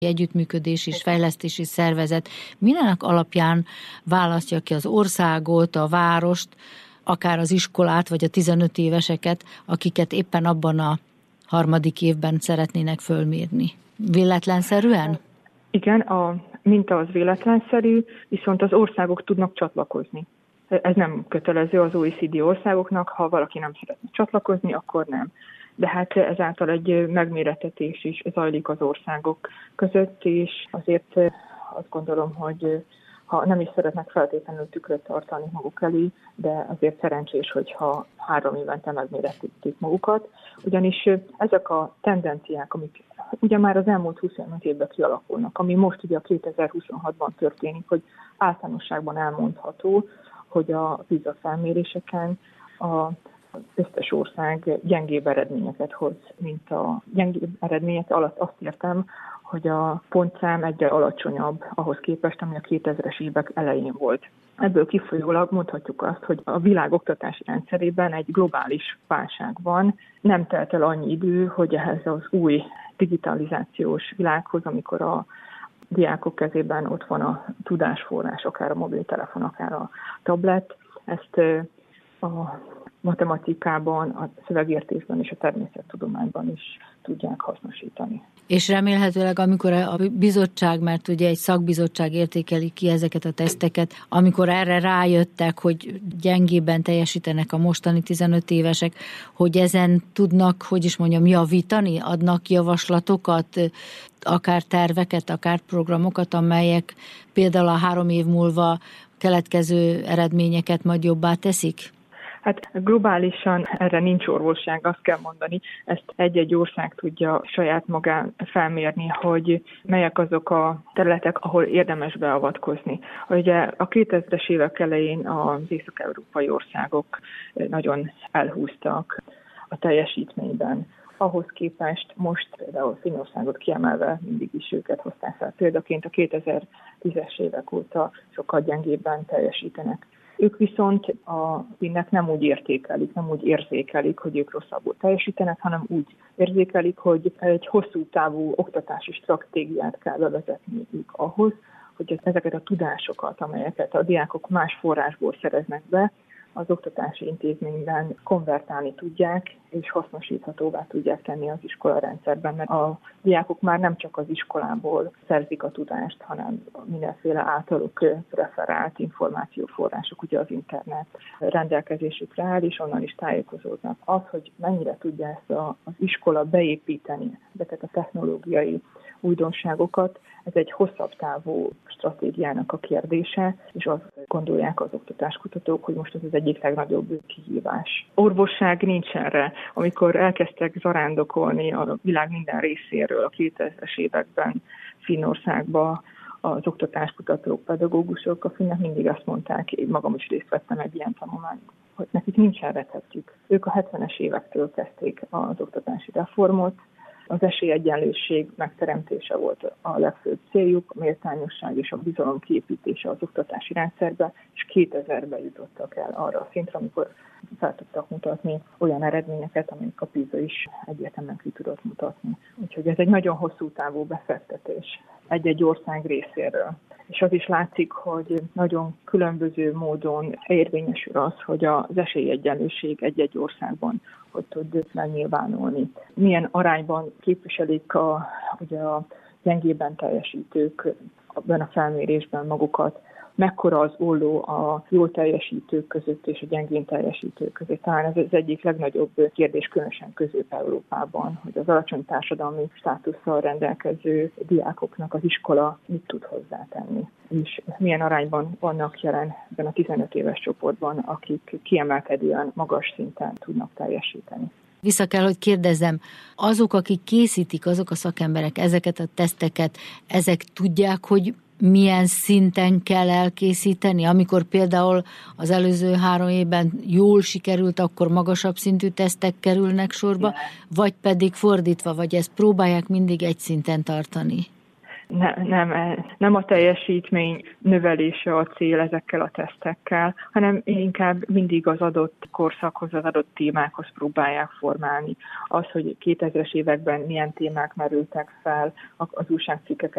Együttműködés és fejlesztési szervezet mindenek alapján választja ki az országot, a várost, akár az iskolát, vagy a 15 éveseket, akiket éppen abban a 3. évben szeretnének fölmérni. Véletlenszerűen? Igen, a minta az véletlenszerű, viszont az országok tudnak csatlakozni. Ez nem kötelező az OECD országoknak, ha valaki nem szeretne csatlakozni, akkor nem. De hát ezáltal egy megmérettetés is zajlik az országok között, és azért azt gondolom, hogy ha nem is szeretnek feltétlenül tükröt tartani maguk elé, de azért szerencsés, hogyha 3 évente megmérettetik magukat, ugyanis ezek a tendenciák, amik ugye már az elmúlt 25 évben kialakulnak, ami most ugye a 2026-ban történik, hogy általánosságban elmondható, hogy a PISA felméréseken az összes ország gyengébb eredményeket hoz, mint a gyengébb eredmények alatt azt értem, hogy a pontszám egyre alacsonyabb ahhoz képest, ami a 2000-es évek elején volt. Ebből kifolyólag mondhatjuk azt, hogy a világ oktatási rendszerében egy globális válság van. Nem telt el annyi idő, hogy ehhez az új digitalizációs világhoz, amikor a diákok kezében ott van a tudásforrás, akár a mobiltelefon, akár a tablet, ezt a matematikában, a szövegértésben és a természettudományban is tudják hasznosítani. És remélhetőleg, amikor a bizottság, mert ugye egy szakbizottság értékeli ki ezeket a teszteket, amikor erre rájöttek, hogy gyengébben teljesítenek a mostani 15 évesek, hogy ezen tudnak, javítani, adnak javaslatokat, akár terveket, akár programokat, amelyek például a 3 év múlva keletkező eredményeket majd jobbá teszik? Hát globálisan erre nincs orvosság, azt kell mondani. Ezt egy-egy ország tudja saját magán felmérni, hogy melyek azok a területek, ahol érdemes beavatkozni. Ugye a 2000-es évek elején az észak-európai országok nagyon elhúztak a teljesítményben. Ahhoz képest most például Finnországot kiemelve mindig is őket hozták fel példaként, a 2010-es évek óta sokkal gyengébben teljesítenek. Ők viszont a finnek nem úgy értékelik, nem úgy érzékelik, hogy ők rosszabbul teljesítenek, hanem úgy érzékelik, hogy egy hosszú távú oktatási stratégiát kell bevezetniük ahhoz, hogy ezeket a tudásokat, amelyeket a diákok más forrásból szereznek be, az oktatási intézményben konvertálni tudják, és hasznosíthatóvá tudják tenni az iskolarendszerben, mert a diákok már nem csak az iskolából szerzik a tudást, hanem mindenféle általuk referált információforrások, ugye az internet rendelkezésükre áll, és onnan is tájékozódnak. Az, hogy mennyire tudja ezt az iskola beépíteni, ezeket a technológiai újdonságokat, ez egy hosszabb távú stratégiának a kérdése, és azt gondolják az oktatáskutatók, hogy most ez az egyik legnagyobb kihívás. Orvosság nincs erre. Amikor elkezdtek zarándokolni a világ minden részéről a 2000-es években Finnországba az oktatáskutatók, pedagógusok, a finnek mindig azt mondták, én magam is részt vettem egy ilyen tanulmányban, hogy nekik nincsen receptjük. Ők a 70-es évektől kezdték az oktatási reformot, az esélyegyenlőség megteremtése volt a legfőbb céljuk, a méltányosság és a bizalom kiépítése az oktatási rendszerbe, és 2000-ben jutottak el arra a szintre, amikor fel tudtak mutatni olyan eredményeket, amelyek a PISA is egyértelműen ki tudott mutatni. Úgyhogy ez egy nagyon hosszú távú befektetés egy-egy ország részéről. És az is látszik, hogy nagyon különböző módon érvényesül az, hogy az esélyegyenlőség egy-egy országban hogy tud megnyilvánulni. Milyen arányban képviselik ugye a gyengében teljesítők abban a felmérésben magukat, mekkora az olló a jól teljesítők között és a gyengén teljesítők között. Talán ez az egyik legnagyobb kérdés, különösen Közép-Európában, hogy az alacsony társadalmi státusszal rendelkező diákoknak az iskola mit tud hozzátenni. És milyen arányban vannak jelen ebben a 15 éves csoportban, akik kiemelkedően magas szinten tudnak teljesíteni. Vissza kell, hogy kérdezzem, azok, akik készítik, azok a szakemberek ezeket a teszteket, ezek tudják, hogy milyen szinten kell elkészíteni? Amikor például az előző 3 évben jól sikerült, akkor magasabb szintű tesztek kerülnek sorba, vagy pedig fordítva, vagy ezt próbálják mindig egy szinten tartani? Nem a teljesítmény növelése a cél ezekkel a tesztekkel, hanem inkább mindig az adott korszakhoz, az adott témákhoz próbálják formálni. Az, hogy 2000-es években milyen témák merültek fel, az újságcikkeket